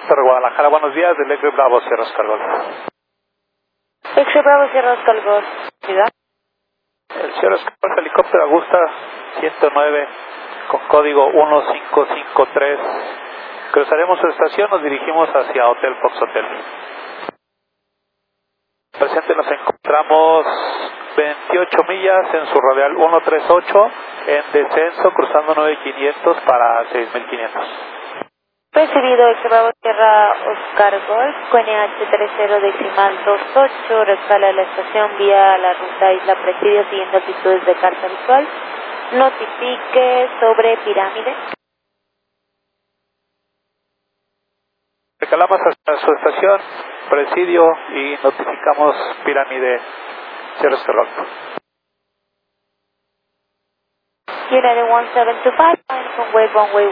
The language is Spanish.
Torre Guadalajara, buenos días, del X-Ray Bravo, Sierra Oscar Golf. X-Ray Bravo, Sierra Oscar Golf, ¿ciudad? El Sierra Oscar Golf, helicóptero Augusta 109, con código 1553. Cruzaremos su estación, nos dirigimos hacia Hotel Fox Hotel. Presente nos encontramos 28 millas en su radial 138, en descenso, cruzando 9500 para 6500. Recibido X-Ray Bravo, Sierra Oscar Golf, QNH 30.28, rescala la estación vía la ruta Isla Presidio siguiendo altitudes de carta visual. Notifique sobre pirámide. Recalamos hasta su estación, Presidio, y notificamos pirámide Sierra Oscar Golf. United 1725, line from wave 1 way